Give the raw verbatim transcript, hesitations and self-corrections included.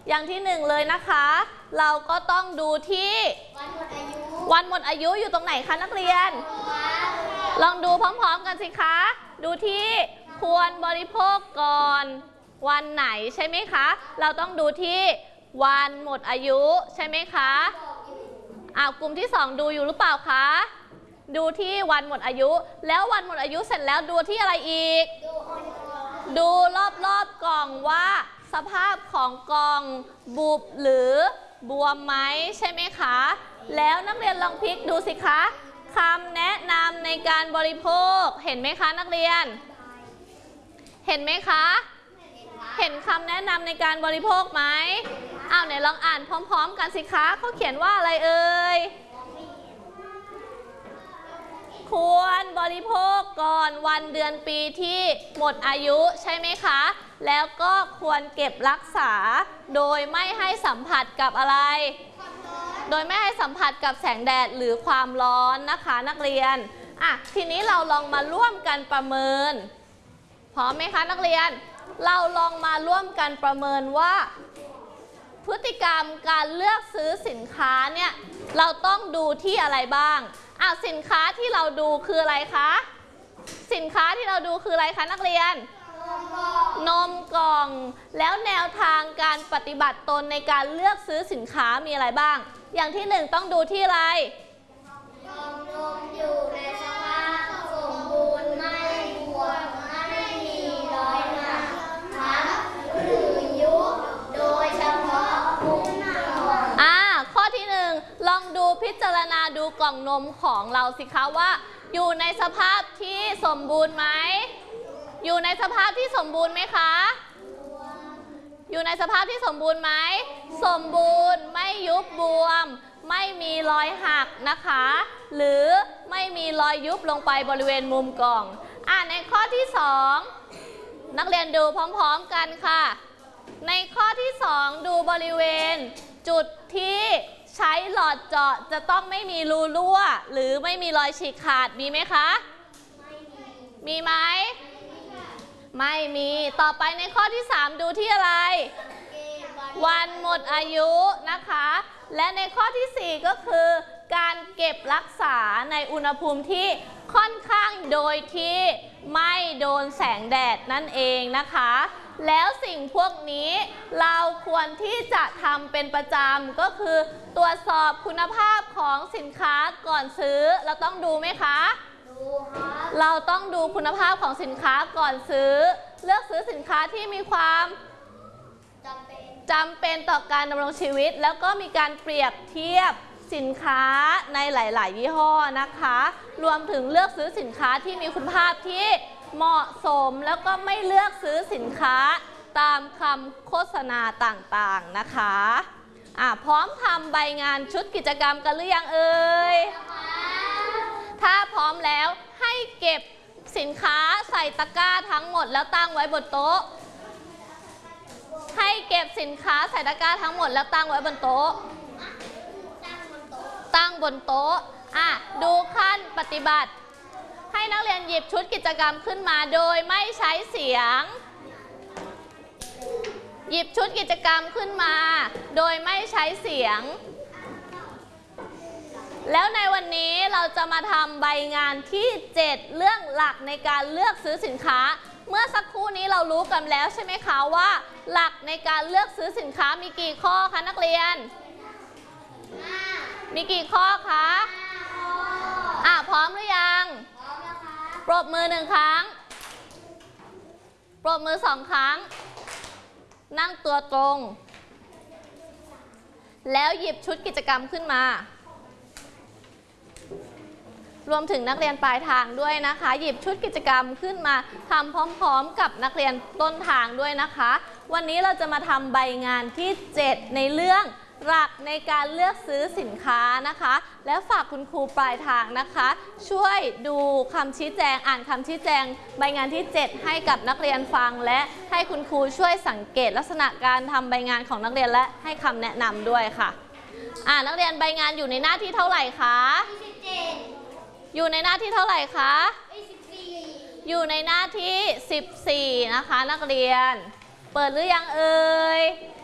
อย่างที่หนึ่งเลยนะคะเราก็ต้องดูที่วันหมดอายุวันหมดอายุอยู่ตรงไหนคะนักเรียนลองดูพร้อมๆกันสิคะดูที่ควรบริโภคก่อนวันไหนใช่ไหมคะเราต้องดูที่วันหมดอายุใช่ไหมคะอ้าวกลุ่มที่สองดูอยู่หรือเปล่าคะดูที่วันหมดอายุแล้ววันหมดอายุเสร็จแล้วดูที่อะไรอีกดูรอบๆกล่องว่าสภาพของกล่องบุบหรือบวมไหมใช่ไหมคะแล้วนักเรียนลองพลิกดูสิคะคำแนะนำในการบริโภคเห็นไหมคะนักเรียนเห็นไหมคะเห็นคำแนะนำในการบริโภคไหมอ้าวไหนลองอ่านพร้อมๆกันสิคะเขาเขียนว่าอะไรเอ่ยควรบริโภคก่อนวันเดือนปีที่หมดอายุใช่ไหมคะแล้วก็ควรเก็บรักษาโดยไม่ให้สัมผัสกับอะไรโดยไม่ให้สัมผัสกับแสงแดดหรือความร้อนนะคะนักเรียนอ่ะทีนี้เราลองมาร่วมกันประเมินพร้อมไหมคะนักเรียนเราลองมาร่วมกันประเมินว่าพฤติกรรมการเลือกซื้อสินค้าเนี่ยเราต้องดูที่อะไรบ้างอ่ะสินค้าที่เราดูคืออะไรคะสินค้าที่เราดูคืออะไรคะนักเรียนนมกล่องแล้วแนวทางการปฏิบัติตนในการเลือกซื้อสินค้ามีอะไรบ้างอย่างที่หนึ่งต้องดูที่อะไรกล่องนมอยู่ในสภาพสมบูรณ์ไม่บวมไม่มีรอยหักทับหรือยุบโดยเฉพาะพุงอ่าข้อที่หนึ่งลองดูพิจารณาดูกล่องนมของเราสิคะว่าอยู่ในสภาพที่สมบูรณ์ไหมอยู่ในสภาพที่สมบูรณ์ไหมคะอยู่ในสภาพที่สมบูรณ์ไหมสมบูรณ์ไม่ยุบบวมไม่มีรอยหักนะคะหรือไม่มีรอยยุบลงไปบริเวณมุมกล่องอ่าในข้อที่สองนักเรียนดูพร้อมๆกันค่ะในข้อที่สองดูบริเวณจุดที่ใช้หลอดเจาะจะต้องไม่มีรูรั่วหรือไม่มีรอยฉีกขาดมีไหมคะมีไหมไม่มีต่อไปในข้อที่สามดูที่อะไรวันหมดอายุนะคะและในข้อที่สี่ก็คือการเก็บรักษาในอุณหภูมิที่ค่อนข้างโดยที่ไม่โดนแสงแดดนั่นเองนะคะแล้วสิ่งพวกนี้เราควรที่จะทำเป็นประจำก็คือตรวจสอบคุณภาพของสินค้าก่อนซื้อเราต้องดูไหมคะเราต้องดูคุณภาพของสินค้าก่อนซื้อเลือกซื้อสินค้าที่มีความจำเป็นจำเป็นต่อการดำรงชีวิตแล้วก็มีการเปรียบเทียบสินค้าในหลายๆยี่ห้อนะคะรวมถึงเลือกซื้อสินค้าที่มีคุณภาพที่เหมาะสมแล้วก็ไม่เลือกซื้อสินค้าตามคำโฆษณาต่างๆนะคะอ่ะพร้อมทำใบงานชุดกิจกรรมกันหรือยังเอ่ยถ้าพร้อมแล้วให้เก็บสินค้าใส่ตะกร้าทั้งหมดแล้วตั้งไว้บนโต๊ะให้เก็บสินค้าใส่ตะกร้าทั้งหมดแล้วตั้งไว้บนโต๊ะตั้งบนโต๊ะอ่ะดูขั้นปฏิบัติให้นักเรียนหยิบชุดกิจกรรมขึ้นมาโดยไม่ใช้เสียงหยิบชุดกิจกรรมขึ้นมาโดยไม่ใช้เสียงแล้วในวันนี้เราจะมาทำใบงานที่เจ็ดเรื่องหลักในการเลือกซื้อสินค้าเมื่อสักครู่นี้เรารู้กันแล้วใช่ไหมคะว่าหลักในการเลือกซื้อสินค้ามีกี่ข้อคะนักเรียนมีกี่ข้อคะอ่ะพร้อมหรือยังปรบมือหนึ่งครั้งปรบมือสองครั้งนั่งตัวตรงแล้วหยิบชุดกิจกรรมขึ้นมารวมถึงนักเรียนปลายทางด้วยนะคะหยิบชุดกิจกรรมขึ้นมาทำพร้อมๆกับนักเรียนต้นทางด้วยนะคะวันนี้เราจะมาทำใบงานที่เจ็ดในเรื่องหลักในการเลือกซื้อสินค้านะคะและฝากคุณครูปลายทางนะคะช่วยดูคำชี้แจงอ่านคำชี้แจงใบงานที่เจ็ดให้กับนักเรียนฟังและให้คุณครูช่วยสังเกตลักษณะการทำใบงานของนักเรียนและให้คำแนะนำด้วยค่ะอ่านักเรียนใบงานอยู่ในหน้าที่เท่าไหร่คะอยู่ในหน้าที่เท่าไหร่คะอยู่ในหน้าที่สิบสี่นะคะนักเรียนเปิดหรือยังเอ่ย